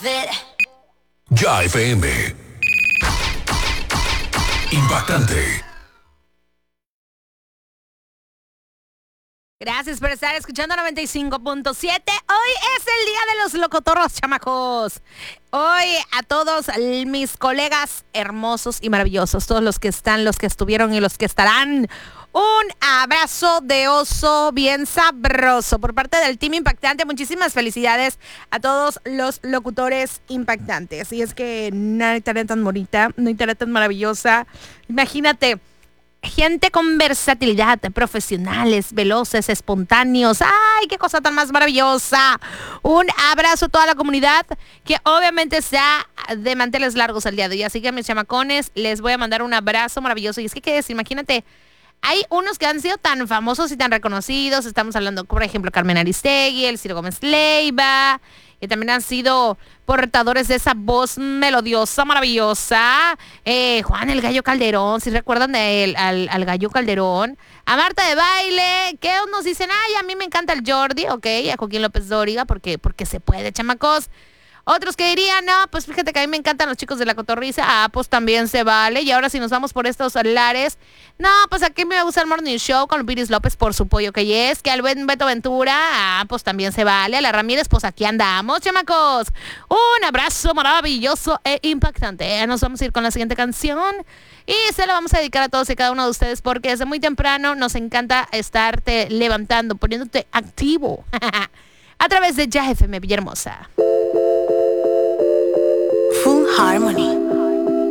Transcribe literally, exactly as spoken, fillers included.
Ya F M. Impactante. Gracias por estar escuchando noventa y cinco punto siete. Hoy es el día de los locotorros, chamacos. Hoy a todos mis colegas hermosos y maravillosos, todos los que están, los que estuvieron y los que estarán, un abrazo de oso bien sabroso por parte del Team Impactante. Muchísimas felicidades a todos los locutores impactantes. Y es que no hay tarea tan bonita, no hay tarea tan maravillosa. Imagínate. Gente con versatilidad, profesionales, veloces, espontáneos. ¡Ay, qué cosa tan más maravillosa! Un abrazo a toda la comunidad que obviamente sea de manteles largos al día de hoy. Así que mis chamacones, les voy a mandar un abrazo maravilloso. Y es que, ¿qué es? Imagínate, hay unos que han sido tan famosos y tan reconocidos. Estamos hablando, por ejemplo, Carmen Aristegui, el Ciro Gómez Leiva, que también han sido portadores de esa voz melodiosa, maravillosa. Eh, Juan el Gallo Calderón, si recuerdan de él, al, al Gallo Calderón. A Marta de Baile, que nos dicen, ay, a mí me encanta el Jordi, ok, a Joaquín López Dóriga, porque, porque se puede, chamacos. Otros que dirían, no, pues fíjate que a mí me encantan los chicos de la cotorriza. Ah, pues también se vale. Y ahora si nos vamos por estos lares, no, pues aquí me gusta el Morning Show con Piris López por su pollo que es. Que al buen Beto Ventura, ah, pues también se vale. A la Ramírez, pues aquí andamos, chamacos. Un abrazo maravilloso e impactante. Nos vamos a ir con la siguiente canción. Y se la vamos a dedicar a todos y cada uno de ustedes porque desde muy temprano nos encanta estarte levantando, poniéndote activo. A través de Ya F M Villahermosa. Full Harmony.